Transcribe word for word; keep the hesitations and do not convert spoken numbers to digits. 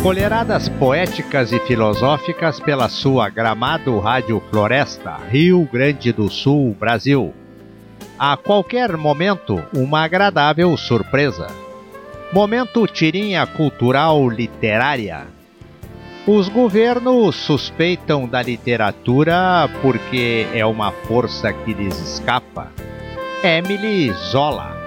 Colheradas poéticas e filosóficas pela sua Gramado Rádio Floresta, Rio Grande do Sul, Brasil. A qualquer momento, uma agradável surpresa. Momento tirinha cultural literária. Os governos suspeitam da literatura porque é uma força que lhes escapa. Émile Zola.